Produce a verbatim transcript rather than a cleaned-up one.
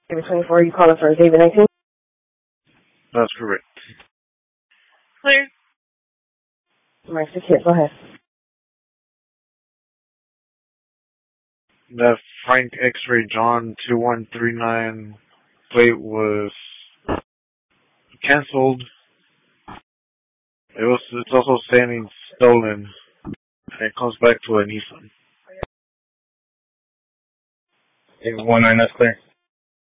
David twenty-four, you calling for David nineteen? That's correct. Clear. Mercy Kid, go ahead. That Frank X-Ray John two one three nine plate was canceled. It was. It's also standing stolen. And it comes back to a Nissan. eight one nine, that's clear.